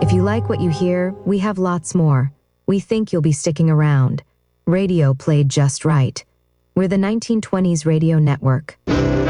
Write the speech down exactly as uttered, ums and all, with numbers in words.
If you like what you hear, we have lots more. We think you'll be sticking around. Radio played just right. We're the nineteen twenties Radio Network.